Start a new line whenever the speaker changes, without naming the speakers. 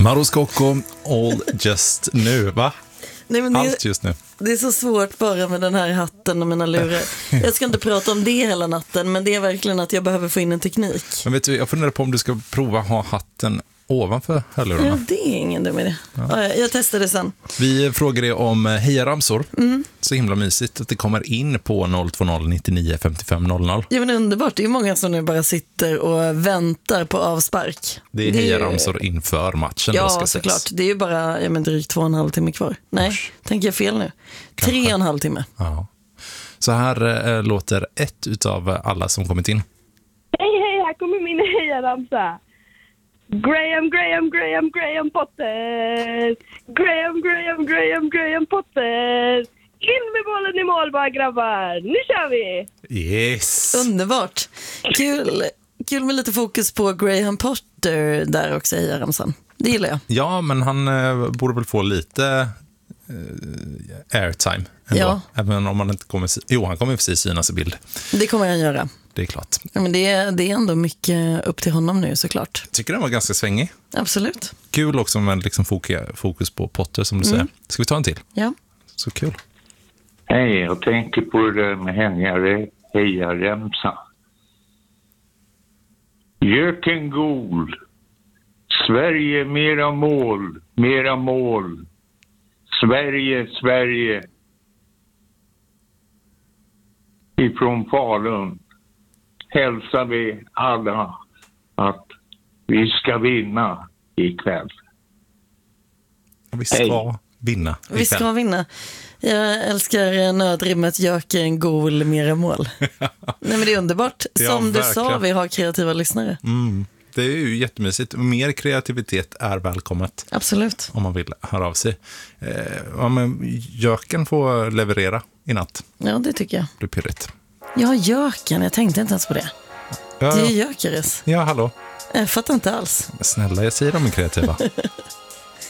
Mauro Scocco, All Just Nu, va?
Nej, men
Allt just nu.
Det är så svårt bara med den här hatten och mina lurar. Jag ska inte prata om det hela natten, men det är verkligen att jag behöver få in en teknik.
Men vet du, jag funderar på om du ska prova ha hatten ovanför hörlurarna.
Ja, det är ingen dum idé. Ja, jag testar det sen.
Vi frågar dig om hejaramsor. Så himla mysigt att det kommer in på 020 99 55 00.
Ja, men underbart. Det är ju många som nu bara sitter och väntar på avspark.
Det är hejaramsor inför matchen.
Ja,
då ska
såklart.
ses.
Det är ju bara drygt 2,5 timme kvar. Nej, tänker jag fel nu. 3,5 timme.
Ja. Så här låter ett utav alla som kommit in.
Hej, här kommer min hejaramsa. Graham Potter. Graham Potter. In med bollen i mål bara, grabbar. Nu kör vi!
Yes!
Underbart. Kul med lite fokus på Graham Potter där också i ramsan. Det gillar jag.
Ja, men han borde väl få lite airtime ändå.
Ja.
Även om han inte kommer... Jo, han kommer precis synas i bild.
Det kommer han göra.
Det är klart.
Ja, men det är ändå mycket upp till honom nu, såklart.
Tycker den var ganska svängig.
Absolut.
Kul också med liksom fokus på Potter, som du säger. Ska vi ta en till?
Ja.
Så kul.
Hej, jag tänker på det där med hejaremsa. Jöken gol. Sverige mera mål. Sverige. Ifrån Falun hälsar vi alla att vi ska vinna ikväll.
Vi ska vinna.
Vi ska vinna. Jag älskar nödrimmet Jöken gol mera mål. Nej, men det är underbart.
Ja,
Som du
verkligen.
sa, vi har kreativa lyssnare.
Det är ju jättemysigt. Mer kreativitet är välkommet.
Absolut.
Om man vill höra av sig. Ja, men Jöken får leverera i natt.
Ja, det tycker jag.
Det är pirrigt.
Ja, Jöken. Jag tänkte inte ens på det.
Ja,
Det är Jökeres.
ja, hallå.
Jag fattar inte alls.
Men snälla, jag säger de är kreativa.